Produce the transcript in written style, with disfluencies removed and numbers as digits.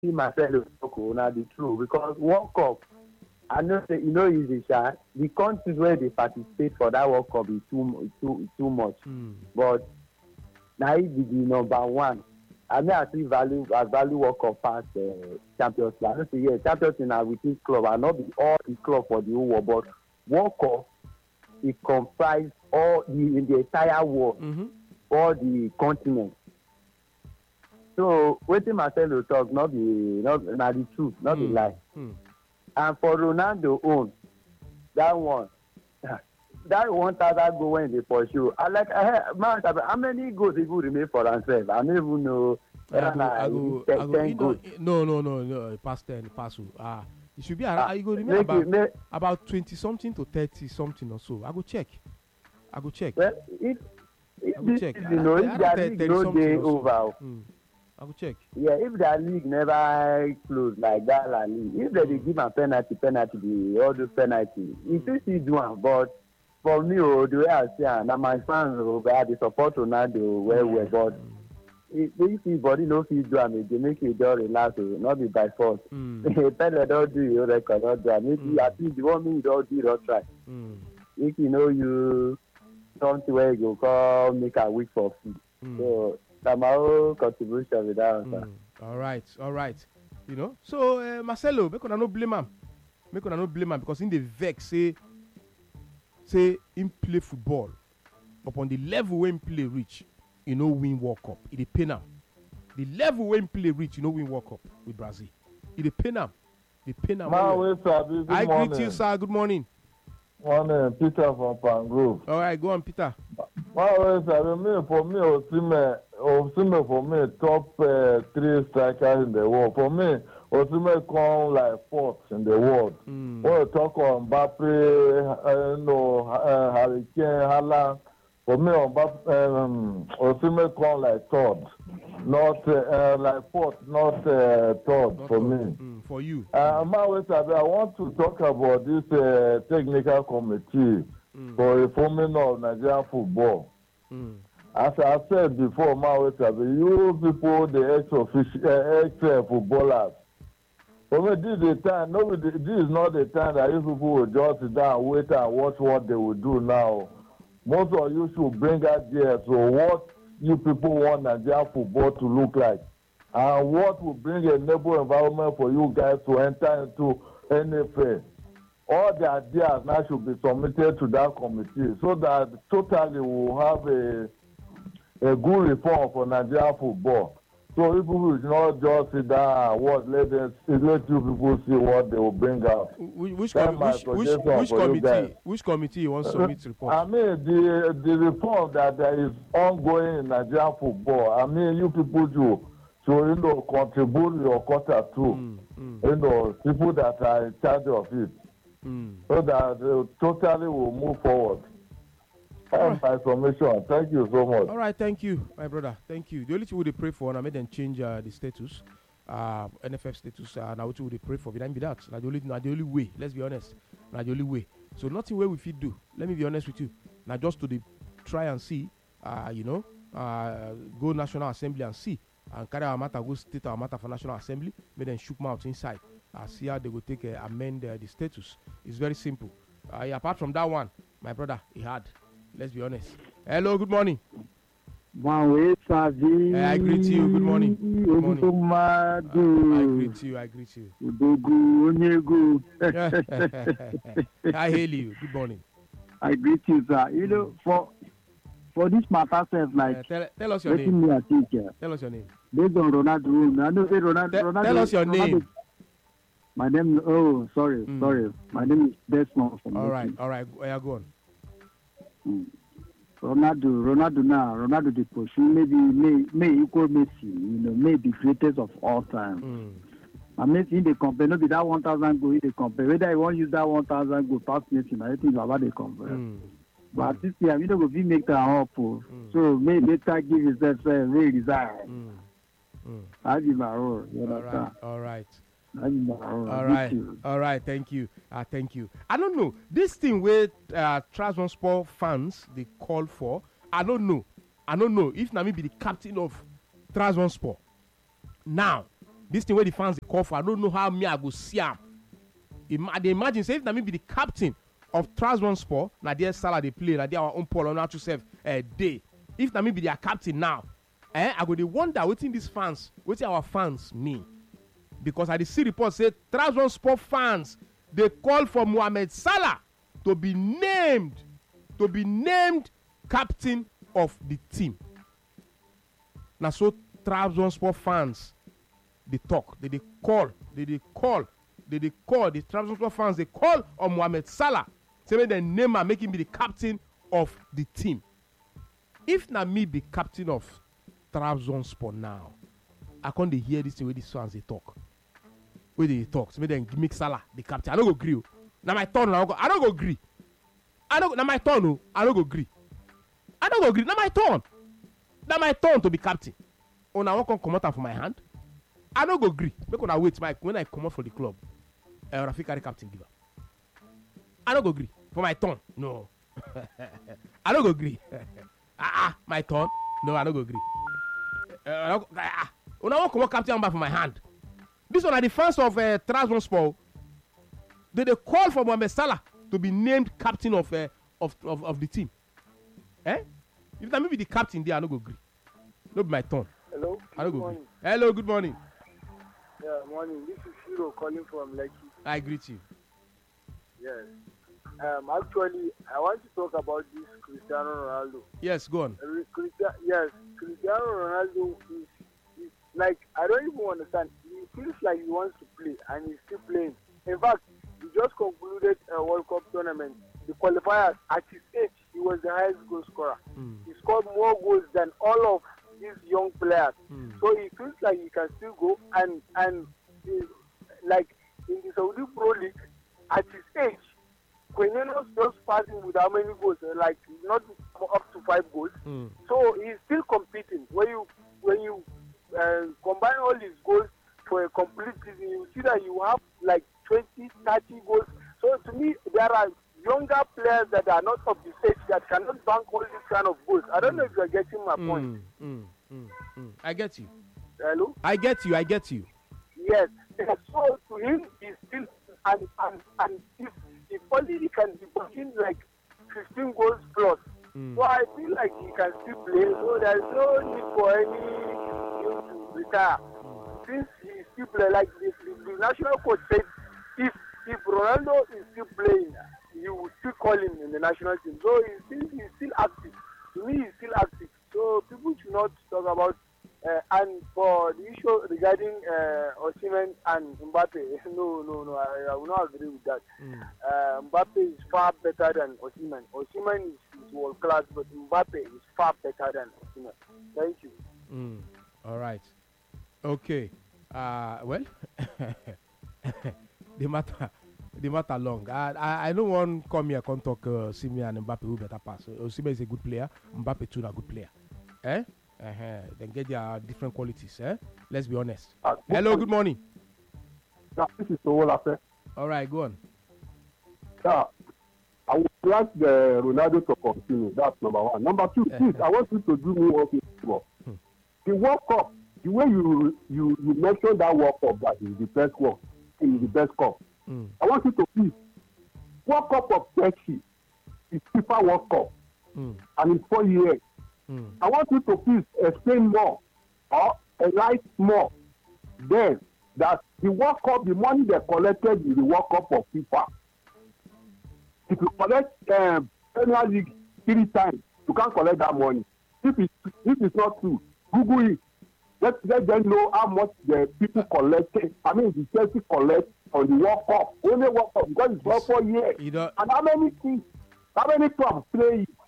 see Marcelo talk na the truth because World Cup I know say easy sha. The countries where they participate for that World Cup is too much. But na it be the number one. I mean I value World Cup pass Champions League. I know say yeah, Champions League na within club and not be all the club for the whole world, but World Cup it comprise all in the entire world, all the continent. So wetin Marcelo talk not the truth, not the lie. And for Ronaldo own that 1,000 goal when they pursue. I like man, how many goals he would remain for himself? I don't even know. I go, 10 goals. No. Past 10, pass. It should be. I go remember about 20 something to 30 something or so. I go check. Well, if their league no dey over. I will check. Yeah, if their league never close like that, if they give a penalty, all those penalties, it still do one. But for me, the way I see it, now my fans they support Ronaldo well, but if body no fit do am, they make you just relax, not be by force. Pele don't do your record, don't do. Maybe at least the one you don't do, you don't try. If you know you something where you go call make a week for food. So that's my own contribution with that answer. All right. You know, so Marcelo, make una no blame him because in the vex say him play football upon the level when play reach, win World Cup. It dey pain am. The level when play reach, win World Cup with Brazil. It dey pain am. I greet you, sir. Good morning. Morning, Peter from Pangrove. All right, go on, Peter. For me, Osimhen for me, top 3 strikers in the world. For me, Osimhen come like 4th in the world. When you talk on Mbappe, Harry Kane, Haaland, for me, Osimhen come like 3rd. Not like 4th, not 3rd for me. For you. I want to talk about this technical committee for reforming of Nigerian football. As I said before, you people, the ex-footballers, for me, this is the time. This is not the time that you people will just sit down, wait and watch what they will do now. Most of you should bring out there. So what you people want Nigerian football to look like, and what will bring a neighbor environment for you guys to enter into NFL. All the ideas now should be submitted to that committee so that totally we will have a good reform for Nigerian football. So people will not just sit down and let you people see what they will bring out. Which committee you want to submit report? I mean the reform that is ongoing in Nigerian football. I mean you people should contribute your quota too. People that are in charge of it. So that totally will move forward. That's my information. Thank you so much. All right, thank you, my brother. Thank you. The only thing we pray for, and I made them change the status, NFF status, now what we pray for, we don't be that. Not the only way. Let's be honest. Not the only way. So nothing where we fit do. Let me be honest with you. Now just to try and see, go National Assembly and see, and carry our matter, go state our matter for National Assembly, make them shook mouth inside. See how they will take amend the status. It's very simple. Apart from that one, my brother, he had. Let's be honest. Hello, good morning. I greet you. Good morning. Good morning. I greet you. I hail you. Good morning. I greet you, sir. For this matter, like tell us your name. Tell us your name. Based on Ronaldo. I know Ronaldo. Tell us your name. My name. Sorry. My name is Desmond. All right. Go on. Ronaldo the pursue may equal Messi, may be greatest of all time. And Messi in the compare, not be that 1,000 goal in the compare. Whether I want to use that 1,000 goal past Messi, I think about the compare. But this year, we don't go to make that up. So may later give himself very desire. That's my role. All right. All right. Thank you. I don't know this thing where Trabzonspor fans they call for. I don't know if Nami be the captain of Trabzonspor. Now This thing where the fans they call for, I don't know how me I go see am. They imagine say if na me be the captain of Trabzonspor, na their Salah they play, na their our own Paul on to serve a day. If na me be their captain now, I go they wonder wetin these fans, wetin our fans mean. Because I see reports say Trabzonspor fans they call for Mohamed Salah to be named captain of the team. Now so Trabzonspor fans they talk, they call the Trabzonspor fans they call on Mohamed Salah, say make dem name am, make him be the captain of the team. If na me be captain of Trabzonspor now, I can't hear this thing where these fans they talk. Where they talk, so make them make Salah the captain. I don't go agree. Now my turn, I don't go agree. Now my turn, I don't go agree. I don't go agree. Now my turn. Now my turn to be captain. Oh, now I won't come out for my hand. I don't go agree. Make una wait, Mike. When I come out for the club, Rafik carry captain give up. I don't go agree for my turn. No, I don't go agree. My turn. No, I don't go agree. When I won't come out captain for my hand. This one are the fans of Trabzonspor. They call for Mohamed Salah to be named captain of the team. If that may be the captain there, I don't go agree. No be my turn. Hello. I don't go agree. Hello, good morning. Yeah, morning. This is Shiro calling from Lekki. I greet you. Yes. Actually, I want to talk about this Cristiano Ronaldo. Yes, go on. Cristiano Ronaldo is like, I don't even understand. He feels like he wants to play and he's still playing. In fact, he just concluded a World Cup tournament. The qualifiers, at his age, he was the highest goal scorer. He scored more goals than all of these young players. So he feels like he can still go and like in the Saudi Pro League, at his age, Quinino's just passing with how many goals? Like not up to 5 goals. So he's still competing. When you combine all his goals for a complete season, you see that you have like 20, 30 goals. So to me, there are younger players that are not of the stage that cannot bank all these kind of goals. I don't know if you're getting my point. I get you. Hello? I get you. Yes. So to him, he's still and if only he can be working like 15 goals plus. So I feel like he can still play. So there's no need for any him to retire. Since he still play, like the national coach said, if Ronaldo is still playing, you will still call him in the national team. So he's still active. To me, he's still active. So people should not talk about. And for the issue regarding Osimhen and Mbappe, no, I will not agree with that. Mbappe is far better than Osimhen. Osimhen is world class, but Mbappe is far better than Osimhen. Thank you. All right. Okay. Well, the matter long. I don't want to come here and talk Osimhen and Mbappe who better pass. Osimhen is a good player. Mbappe too a good player. Then get their different qualities. Let's be honest. Hello, good morning. Yeah, this is Owolafe. All right, go on. Yeah, I would like Ronaldo to continue. That's number one. Number two, please, I want you to do me one favor. The World Cup, the way you mentioned that World Cup that is the best World, is the best cup. I want you to please, World Cup of Chelsea is FIFA World Cup, and it's 4 years. I want you to please explain more or enlighten more. Then that the World Cup, the money they collected in the World Cup of FIFA, if you collect Premier League 3 times, you can't collect that money. If it's not true, Google it. Let them know how much the people collected. I mean, the Chelsea collect on the World Cup, only World Cup because it's 4 years. And how many clubs play it?